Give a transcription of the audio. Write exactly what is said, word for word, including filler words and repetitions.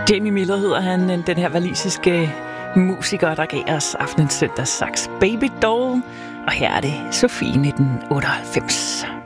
Jamie Miller hedder han, den her walisiske musiker, der gav os aftenens søndags saks Baby Doll. Og her er det Sofie nitten otteoghalvfems.